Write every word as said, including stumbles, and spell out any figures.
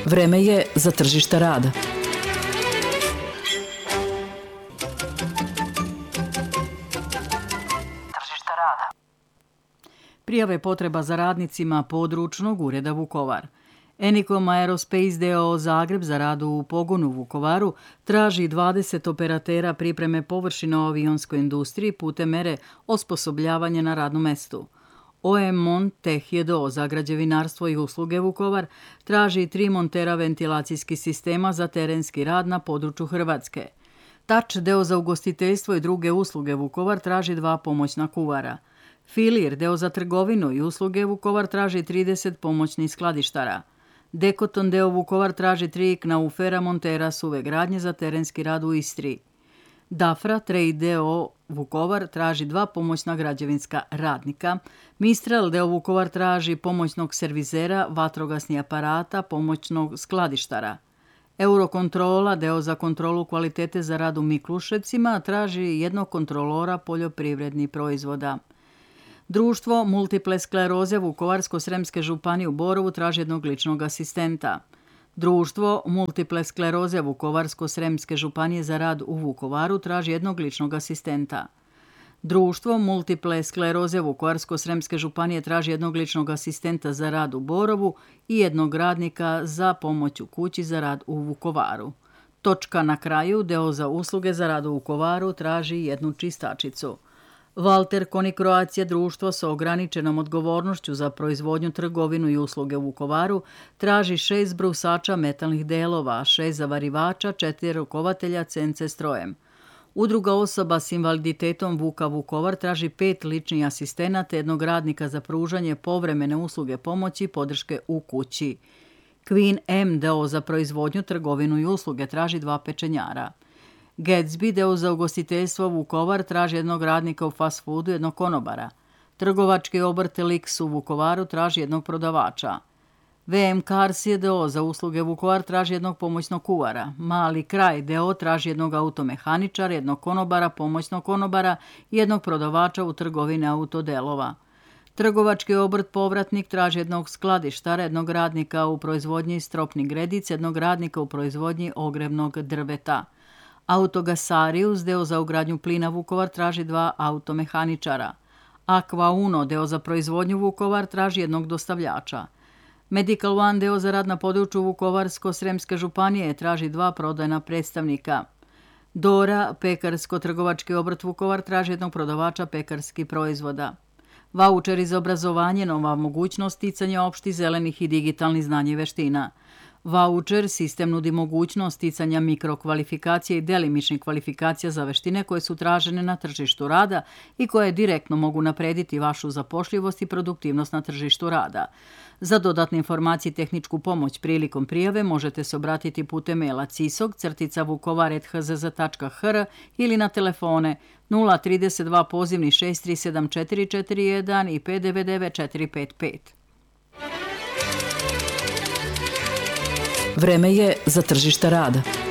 Vreme je za tržište rada. Tržište rada. Prijave potreba za radnicima područnog ureda Vukovar. Enicom Aerospace d o o Zagreb za rad u pogonu u Vukovaru traži dvadeset operatera pripreme površina u avionskoj industriji putem mere osposobljavanja na radnom mestu. O M Mon Teh d o o za građevinarstvo i usluge Vukovar traži tri montera ventilacijskih sistema za terenski rad na području Hrvatske. Touch d o o za ugostiteljstvo i druge usluge Vukovar traži dva pomoćna kuvara. Filir d o o za trgovinu i usluge Vukovar traži trideset pomoćnih skladištara. Dekoton d o o Vukovar traži tri knaufera montera suve gradnje za terenski rad u Istri. Dafra Trade d o o Vukovar traži dva pomoćna građevinska radnika. Mistral d o o Vukovar traži pomoćnog servizera, vatrogasnih aparata, pomoćnog skladištara. Eurokontrola d o o za kontrolu kvalitete za rad u Mikluševcima traži jednog kontrolora poljoprivrednih proizvoda. Društvo multiple skleroze Vukovarsko-sremske županije u Borovu traži jednog ličnog asistenta. Društvo multiple skleroze Vukovarsko-sremske županije za rad u Vukovaru traži jednog ličnog asistenta. Društvo multiple skleroze Vukovarsko-sremske županije traži jednog ličnog asistenta za rad u Borovu i jednog radnika za pomoć u kući za rad u Vukovaru. Točka na kraju d o o za usluge za rad u Vukovaru traži jednu čistačicu. Walter Koni Croatia društvo sa ograničenom odgovornošću za proizvodnju, trgovinu i usluge u Vukovaru traži šest brusača metalnih delova, šest zavarivača, četiri rukovatelja C N C strojem. Udruga osoba s invaliditetom Vuka Vukovar traži pet ličnih asistenata, jednog radnika za pružanje povremene usluge pomoći i podrške u kući. Queen M d o o za proizvodnju, trgovinu i usluge traži dva pečenjara. Gatsby d o o za ugostiteljstvo Vukovar traži jednog radnika u fast foodu, jednog konobara. Trgovački obrt Lix u Vukovaru traži jednog prodavača. V M Cars d o o za usluge Vukovar traži jednog pomoćnog kuvara. Mali kraj d o o traži jednog automehaničara, jednog konobara, pomoćnog konobara i jednog prodavača u trgovini autodelova. Trgovački obrt Povratnik traži jednog skladištara, jednog radnika u proizvodnji stropnih gredica, jednog radnika u proizvodnji ogrevnog drveta. Autogasarius d o o za ugradnju plina Vukovar traži dva automehaničara. Aqua Uno d o o za proizvodnju Vukovar traži jednog dostavljača. Medical One d o o za rad na području Vukovarsko-sremske županije traži dva prodajna predstavnika. Dora pekarsko-trgovački obrt Vukovar traži jednog prodavača pekarskih proizvoda. Vaučeri za obrazovanje, nova mogućnost sticanja opštih, zelenih i digitalnih znanja i veština. Vaučer sistem nudi mogućnost sticanja mikrokvalifikacija i delimičnih kvalifikacija za veštine koje su tražene na tržištu rada i koje direktno mogu naprediti vašu zapošljivost i produktivnost na tržištu rada. Za dodatne informacije i tehničku pomoć prilikom prijave možete se obratiti putem maila cisog crtica vukovar at h z z tačka h r ili na telefone nula trideset dva pozivni šest tri sedam četiri četiri jedan i pet devet devet četiri pet pet. Vreme je za tržište rada.